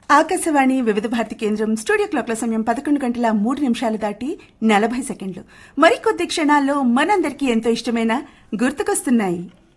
ఆకాశవాణి వివిధ భారతి కేంద్రం స్టూడియో క్లాక్ల సమయం 11:03 దాటి 40 సెకండ్లు. మరికొద్ది క్షణాల్లో మనందరికీ ఎంతో ఇష్టమైన గుర్తుకొస్తున్నాయి.